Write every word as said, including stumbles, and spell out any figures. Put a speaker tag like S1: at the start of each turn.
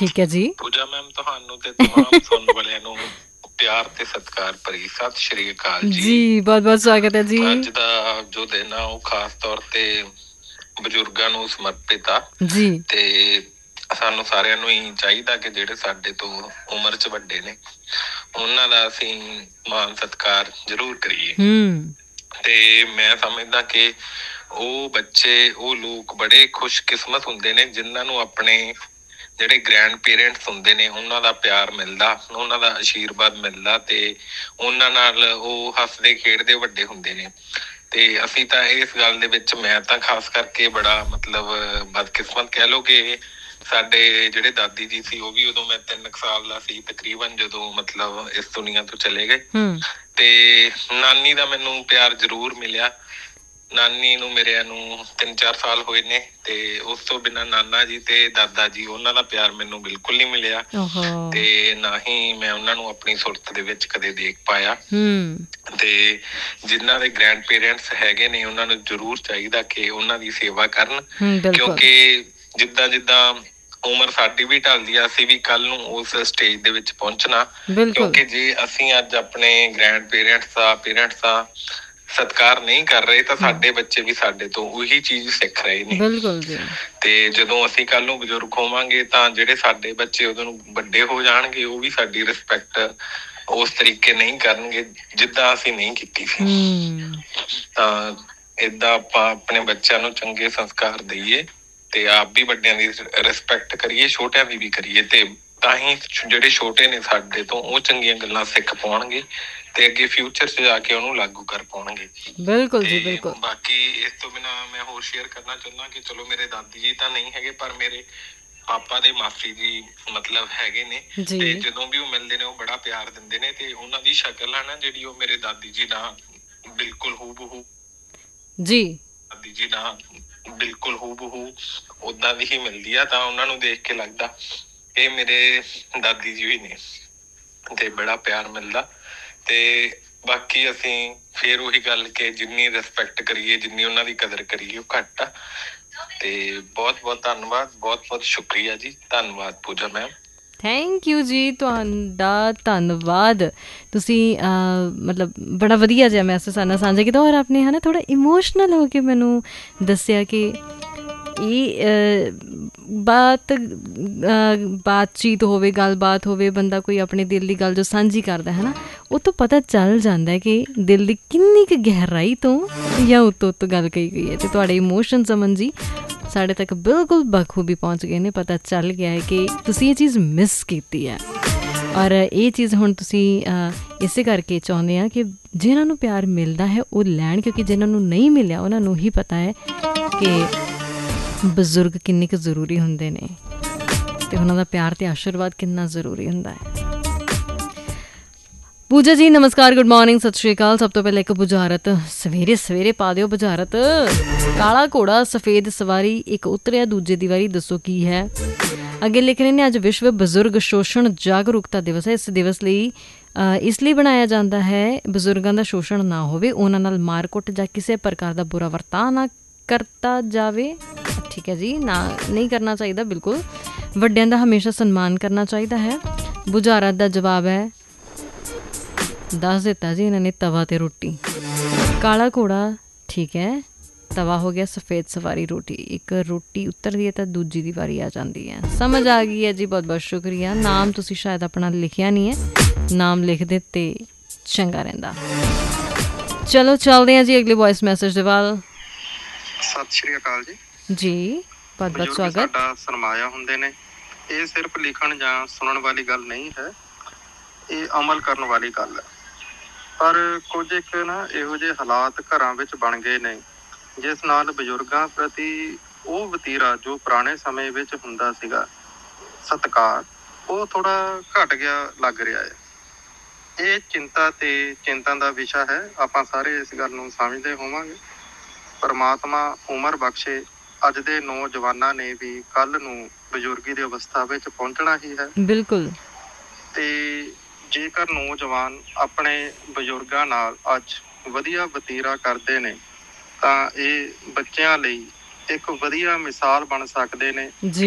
S1: ਠੀਕ ਹੈ ਜੀ।
S2: ਪੂਜਾ ਮੈਮ ਤੁਹਾਨੂੰ ਤੇ ਤਮਾਮ ਸੁਣਨ ਵਾਲਿਆਂ ਨੂੰ ਪਿਆਰ ਤੇ ਸਤਿਕਾਰ ਭਰੀ ਸਤਿ ਸ਼੍ਰੀ ਅਕਾਲ ਜੀ।
S1: ਜੀ ਬਹੁਤ ਬਹੁਤ ਸਵਾਗਤ ਹੈ ਜੀ।
S2: ਅੱਜ ਦਾ ਜੋ ਦਿਨ ਆ ਉਹ ਖਾਸ ਤੌਰ ਤੇ ਬਜ਼ੁਰਗਾਂ ਨੂੰ ਸਮਰਪਿਤ ਆ
S1: ਜੀ
S2: ਤੇ ਸਾਨੂੰ ਸਾਰਿਆਂ ਨੂੰ ਹੀ ਚਾਹੀਦਾ ਕਿ ਜਿਹੜੇ ਸਾਡੇ ਤੋਂ ਉਮਰ ਚ ਵੱਡੇ ਨੇ ਉਹਨਾਂ ਦਾ ਅਸੀਂ ਮਾਣ ਸਤਿਕਾਰ ਜ਼ਰੂਰ ਕਰੀਏ।
S1: ਹੂੰ
S2: ਤੇ ਮੈਂ ਸਮਝਦਾ ਕਿ ਉਹ ਬੱਚੇ ਉਹ ਲੋਕ ਬੜੇ ਖੁਸ਼ਕਿਸਮਤ ਹੁੰਦੇ ਨੇ ਜਿਨ੍ਹਾਂ ਨੂੰ ਆਪਣੇ ਜਿਹੜੇ ਗ੍ਰੈਂਡ ਪੇਰੈਂਟਸ ਹੁੰਦੇ ਨੇ ਉਹਨਾਂ ਦਾ ਪਿਆਰ ਮਿਲਦਾ, ਉਹਨਾਂ ਦਾ ਆਸ਼ੀਰਵਾਦ ਮਿਲਦਾ ਤੇ ਉਹਨਾਂ ਨਾਲ ਉਹ ਹੱਸਦੇ ਖੇਡਦੇ ਵੱਡੇ ਹੁੰਦੇ ਨੇ। ਤੇ ਅਸੀਂ ਤਾਂ ਇਸ ਗੱਲ ਦੇ ਵਿੱਚ ਮੈਂ ਤਾਂ ਖਾਸ ਕਰਕੇ ਬੜਾ ਮਤਲਬ ਬਦਕਿਸਮਤ ਕਹਿ ਲਓ ਕਿ ਸਾਡੇ ਜਿਹੜੇ ਦਾਦੀ ਜੀ ਸੀ ਉਹ ਵੀ ਉਦੋਂ ਮੈਂ ਤਿੰਨ ਕੁ ਸਾਲ ਦਾ ਸੀ ਤਕਰੀਬਨ ਜਦੋਂ ਮਤਲਬ ਇਸ ਦੁਨੀਆ ਤੋਂ ਚਲੇ ਗਏ। ਤੇ ਨਾਨੀ ਦਾ ਮੈਨੂੰ ਪਿਆਰ ਜ਼ਰੂਰ ਮਿਲਿਆ। ਨਾਨੀ ਨੂੰ ਮੇਰਿਆਂ ਨੂੰ ਤਿੰਨ ਚਾਰ ਸਾਲ ਹੋਏ ਨੇ ਤੇ ਉਸ ਤੋਂ ਬਿਨਾਂ ਨਾਨਾ ਜੀ ਤੇ ਦਾਦਾ ਜੀ ਉਹਨਾਂ ਦਾ ਪਿਆਰ ਮੈਨੂੰ ਬਿਲਕੁਲ ਨਹੀਂ ਮਿਲਿਆ ਤੇ ਨਾ ਹੀ ਮੈਂ ਉਹਨਾਂ ਨੂੰ ਆਪਣੀ ਸੁਰਤ ਦੇ ਵਿੱਚ ਕਦੇ ਦੇਖ ਪਾਇਆ। ਤੇ ਜਿਨ੍ਹਾਂ ਦੇ ਗ੍ਰੈਂਡ ਪੇਰੈਂਟਸ ਹੈਗੇ ਨੇ ਉਹਨਾਂ ਨੂੰ ਜ਼ਰੂਰ ਚਾਹੀਦਾ ਕਿ ਉਹਨਾਂ ਦੀ ਸੇਵਾ ਕਰਨ ਕਿਉਂਕਿ ਜਿੱਦਾਂ ਜਿੱਦਾਂ ਉਮਰ ਸਾਡੀ ਵੀ ਢਲਦੀ ਆ ਅਸੀਂ ਵੀ ਕੱਲ ਨੂੰ ਉਸ ਸਟੇਜ ਦੇ ਵਿੱਚ ਪਹੁੰਚਣਾ ਕਿਉਂਕਿ ਜੇ ਅਸੀਂ ਅੱਜ ਆਪਣੇ ਗ੍ਰੈਂਡ ਪੇਰੈਂਟਸ ਦਾ ਪੇਰੈਂਟਸ ਦਾ ਸਤਿਕਾਰ ਨਹੀਂ ਕਰ ਰਹੇ ਤਾਂ ਸਾਡੇ ਬੱਚੇ ਵੀ ਸਾਡੇ ਤੋਂ ਉਹੀ ਚੀਜ਼ ਸਿੱਖ ਰਹੇ ਨੇ। ਬਿਲਕੁਲ ਜੀ। ਤੇ ਜਦੋਂ ਅਸੀਂ ਕੱਲ ਨੂੰ ਬਜ਼ੁਰਗ ਹੋਵਾਂਗੇ ਤਾਂ ਜਿਹੜੇ ਸਾਡੇ ਬੱਚੇ ਉਦੋਂ ਨੂੰ ਵੱਡੇ ਹੋ ਜਾਣਗੇ ਉਹ ਵੀ ਸਾਡੀ ਰਿਸਪੈਕਟ ਉਸ ਤਰੀਕੇ ਨਹੀਂ ਕਰਨਗੇ ਜਿੱਦਾਂ ਅਸੀਂ ਨਹੀਂ ਕੀਤੀ ਸੀ। ਤਾਂ ਏਦਾਂ ਆਪਾਂ ਆਪਣੇ ਬੱਚਿਆਂ ਨੂੰ ਚੰਗੇ ਸੰਸਕਾਰ ਦੇਈਏ ਤੇ ਆਪ ਵੀ ਵੱਡਿਆਂ ਦੀ ਰਿਸਪੈਕਟ ਕਰੀਏ, ਛੋਟਿਆਂ ਦੀ ਵੀ ਕਰੀਏ ਤੇ ਤਾਂ ਹੀ ਜਿਹੜੇ ਛੋਟੇ ਨੇ ਸਾਡੇ ਤੋਂ ਉਹ ਚੰਗੀਆਂ ਗੱਲਾਂ ਸਿੱਖ ਪਾਉਣਗੇ ਤੇ ਅੱਗੇ ਫਿਊਚਰ ਚ ਜਾ ਕੇ ਉਹਨੂੰ ਲਾਗੂ ਕਰ ਪਾਉਣਗੇ। ਬਿਲਕੁਲ ਜੀ ਬਿਲਕੁਲ। ਬਾਕੀ ਇਸ ਤੋਂ ਬਿਨਾਂ ਮੈਂ ਹੋਰ ਸ਼ੇਅਰ ਕਰਨਾ ਚਾਹੁੰਦਾ ਕਿ ਚਲੋ ਮੇਰੇ ਦਾਦੀ ਜੀ ਤਾਂ ਨਹੀਂ ਹੈਗੇ ਪਰ ਮੇਰੇ ਪਾਪਾ ਦੇ ਮਾਸੀ ਜੀ ਮਤਲਬ ਹੈਗੇ ਨੇ ਤੇ ਜਦੋਂ ਵੀ ਉਹ ਮਿਲਦੇ ਨੇ ਉਹ ਬੜਾ ਪਿਆਰ ਦਿੰਦੇ ਨੇ ਤੇ ਉਹਨਾਂ ਦੀ ਸ਼ਕਲ ਆ ਨਾ ਜਿਹੜੀ ਉਹ ਮੇਰੇ ਦਾਦੀ ਜੀ ਨਾਲ ਬਿਲਕੁਲ ਹੂਬਹੂ ਜੀ ਦਾਦੀ ਜੀ ਨਾਲ ਬਿਲਕੁਲ ਹੂਬਹੂ ਓਦਾਂ ਦੀ ਹੀ ਮਿਲਦੀ ਆ। ਤਾਂ ਉਹਨਾਂ ਨੂੰ ਦੇਖ ਕੇ ਲੱਗਦਾ ਇਹ ਮੇਰੇ ਦਾਦੀ ਜੀ ਵੀ ਨੇ ਤੇ ਬੜਾ ਪਿਆਰ ਮਿਲਦਾ। ਤੇ ਬਾਕੀ ਅਸੀਂ ਫੇਰ ਉਹੀ ਗੱਲ ਕਿ ਜਿੰਨੀ ਰਿਸਪੈਕਟ ਕਰੀਏ ਜਿੰਨੀ ਉਹਨਾਂ ਦੀ ਕਦਰ ਕਰੀਏ ਉਹ ਘੱਟ ਆ। ਤੇ ਬਹੁਤ ਬਹੁਤ ਧੰਨਵਾਦ, ਬਹੁਤ ਬਹੁਤ ਸ਼ੁਕਰੀਆ ਜੀ। ਧੰਨਵਾਦ ਪੂਜਾ ਮੈਮ।
S1: ਥੈਂਕ ਯੂ ਜੀ, ਤੁਹਾਡਾ ਧੰਨਵਾਦ। ਤੁਸੀਂ ਮਤਲਬ ਬੜਾ ਵਧੀਆ ਜਿਹਾ ਮੈਸੇਜ ਸਾਡੇ ਨਾਲ ਸਾਂਝਾ ਕੀਤਾ ਔਰ ਆਪਣੇ ਹੈ ਨਾ ਥੋੜ੍ਹਾ ਇਮੋਸ਼ਨਲ ਹੋ ਕੇ ਮੈਨੂੰ ਦੱਸਿਆ ਕਿ ਇਹ ਬਾਤ ਬਾਤਚੀਤ ਹੋਵੇ, ਗੱਲਬਾਤ ਹੋਵੇ, ਬੰਦਾ ਕੋਈ ਆਪਣੇ ਦਿਲ ਦੀ ਗੱਲ ਜੋ ਸਾਂਝੀ ਕਰਦਾ ਹੈ ਨਾ ਉਹ ਤੋਂ ਪਤਾ ਚੱਲ ਜਾਂਦਾ ਕਿ ਦਿਲ ਦੀ ਕਿੰਨੀ ਕੁ ਗਹਿਰਾਈ ਤੋਂ ਜਾਂ ਉੱਤੋਂ ਉੱਤੋਂ ਗੱਲ ਕਹੀ ਗਈ ਹੈ। ਅਤੇ ਤੁਹਾਡੇ ਇਮੋਸ਼ਨ ਸਮਝ ਜੀ ਸਾਡੇ ਤੱਕ ਬਿਲਕੁਲ ਬਖੂਬੀ ਪਹੁੰਚ ਗਏ ਨੇ। ਪਤਾ ਚੱਲ ਗਿਆ ਹੈ ਕਿ ਤੁਸੀਂ ਇਹ ਚੀਜ਼ ਮਿਸ ਕੀਤੀ ਹੈ ਔਰ ਇਹ ਚੀਜ਼ ਹੁਣ ਤੁਸੀਂ ਇਸੇ ਕਰਕੇ ਚਾਹੁੰਦੇ ਆ ਕਿ ਜਿਹਨਾਂ ਨੂੰ ਪਿਆਰ ਮਿਲਦਾ ਹੈ ਉਹ ਲੈਣ ਕਿਉਂਕਿ ਜਿਹਨਾਂ ਨੂੰ ਨਹੀਂ ਮਿਲਿਆ ਉਹਨਾਂ ਨੂੰ ਹੀ ਪਤਾ ਹੈ ਕਿ ਬਜ਼ੁਰਗ ਕਿੰਨੇ ਕੁ ਜ਼ਰੂਰੀ ਹੁੰਦੇ ਨੇ ਅਤੇ ਉਹਨਾਂ ਦਾ ਪਿਆਰ ਅਤੇ ਆਸ਼ੀਰਵਾਦ ਕਿੰਨਾ ਜ਼ਰੂਰੀ ਹੁੰਦਾ ਹੈ। ਪੂਜਾ ਜੀ ਨਮਸਕਾਰ, ਗੁੱਡ ਮਾਰਨਿੰਗ, ਸਤਿ ਸ਼੍ਰੀ ਅਕਾਲ। ਸਭ ਤੋਂ ਪਹਿਲਾਂ ਇੱਕ ਬੁਝਾਰਤ ਸਵੇਰੇ ਸਵੇਰੇ ਪਾ ਦਿਓ ਬੁਝਾਰਤ। ਕਾਲਾ ਘੋੜਾ ਸਫੇਦ ਸਵਾਰੀ ਇੱਕ ਉਤਰਿਆ ਦੂਜੇ ਦੀ ਵਾਰੀ, ਦੱਸੋ ਕੀ ਹੈ। ਅੱਗੇ ਲਿਖ ਰਹੇ ਨੇ ਅੱਜ ਵਿਸ਼ਵ ਬਜ਼ੁਰਗ ਸ਼ੋਸ਼ਣ ਜਾਗਰੂਕਤਾ ਦਿਵਸ ਹੈ। ਇਸ ਦਿਵਸ ਲਈ ਇਸ ਲਈ ਬਣਾਇਆ ਜਾਂਦਾ ਹੈ ਬਜ਼ੁਰਗਾਂ ਦਾ ਸ਼ੋਸ਼ਣ ਨਾ ਹੋਵੇ, ਉਹਨਾਂ ਨਾਲ ਮਾਰ ਕੁੱਟ ਜਾਂ ਕਿਸੇ ਪ੍ਰਕਾਰ ਦਾ ਬੁਰਾ ਵਰਤਾਅ ਨਾ ਕਰਤਾ ਜਾਵੇ। ਠੀਕ ਹੈ ਜੀ, ਨਾ ਨਹੀਂ ਕਰਨਾ ਚਾਹੀਦਾ ਬਿਲਕੁਲ। ਵੱਡਿਆਂ ਦਾ ਹਮੇਸ਼ਾ ਸਨਮਾਨ ਕਰਨਾ ਚਾਹੀਦਾ ਹੈ। ਬੁਝਾਰਤ ਦਾ ਜਵਾਬ ਹੈ ਦੱਸ ਦਿੱਤਾ ਜੀ ਇਹਨਾਂ ਨੇ, ਤਵਾ ਅਤੇ ਰੋਟੀ। ਕਾਲਾ ਘੋੜਾ ਠੀਕ ਹੈ, ਤਵਾ ਹੋ ਗਿਆ, ਸਫੇਦ ਸਵਾਰੀ ਰੋਟੀ। ਇੱਕ ਰੋਟੀ ਉਤਰਦੀ ਹੈ ਤਾਂ ਦੂਜੀ ਦੀ ਵਾਰੀ ਆ ਜਾਂਦੀ ਹੈ। ਸਮਝ ਆ ਗਈ ਹੈ ਜੀ, ਬਹੁਤ ਬਹੁਤ ਸ਼ੁਕਰੀਆ। ਨਾਮ ਤੁਸੀਂ ਸ਼ਾਇਦ ਆਪਣਾ ਲਿਖਿਆ ਨਹੀਂ ਹੈ, ਨਾਮ ਲਿਖ ਦੇ ਤੇ ਚੰਗਾ ਰਹਿੰਦਾ। ਚਲੋ ਚੱਲਦੇ ਹਾਂ ਜੀ ਅਗਲੇ ਵੋਇਸ ਮੈਸੇਜ ਦੇ ਵੱਲ।
S3: ਸਤਿ ਸ਼੍ਰੀ ਅਕਾਲ ਜੀ।
S1: ਜੀ ਬਹੁਤ ਬਹੁਤ ਸਵਾਗਤ।
S3: ਸਾਡਾ ਸਰਮਾਇਆ ਹੁੰਦੇ ਨੇ। ਇਹ ਸਿਰਫ ਲਿਖਣ ਜਾਂ ਸੁਣਨ ਵਾਲੀ ਗੱਲ ਨਹੀਂ ਹੈ, ਇਹ ਅਮਲ ਕਰਨ ਵਾਲੀ ਗੱਲ ਹੈ। ਪਰ ਕੁਝ ਇੱਕ ਨਾ ਇਹੋ ਜਿਹੇ ਹਾਲਾਤ ਘਰਾਂ ਵਿੱਚ ਬਣ ਗਏ ਨੇ ਜਿਸ ਨਾਲ ਬਜ਼ੁਰਗਾਂ ਪ੍ਰਤੀ ਉਹ ਵਤੀਰਾ ਜੋ ਪੁਰਾਣੇ ਸਮੇਂ ਵਿੱਚ ਹੁੰਦਾ ਸੀਗਾ ਸਤਿਕਾਰ, ਉਹ ਥੋੜ੍ਹਾ ਘੱਟ ਗਿਆ ਲੱਗ ਰਿਹਾ ਹੈ। ਇਹ ਚਿੰਤਾ ਤੇ ਚਿੰਤਾ ਦਾ ਵਿਸ਼ਾ ਹੈ। ਆਪਾਂ ਸਾਰੇ ਇਸ ਗੱਲ ਨੂੰ ਸਮਝਦੇ ਹੋਵਾਂਗੇ। ਪਰਮਾਤਮਾ ਉਮਰ ਬਖਸ਼ੇ, ਅੱਜ ਦੇ ਨੌਜਵਾਨਾਂ ਨੇ ਵੀ ਕੱਲ੍ਹ ਨੂੰ ਬਜ਼ੁਰਗੀ ਦੀ ਅਵਸਥਾ ਵਿੱਚ ਪਹੁੰਚਣਾ ਹੀ ਹੈ।
S1: ਬਿਲਕੁਲ।
S3: ਤੇ ਜੇਕਰ ਨੌਜਵਾਨ ਆਪਣੇ ਬਜ਼ੁਰਗਾਂ ਨਾਲ ਅੱਜ ਵਧੀਆ ਵਤੀਰਾ ਕਰਦੇ ਨੇ ਤਾਂ ਇਹ ਬੱਚਿਆਂ ਲਈ ਇੱਕ ਵਧੀਆ ਮਿਸਾਲ ਬਣ ਸਕਦੇ ਨੇ।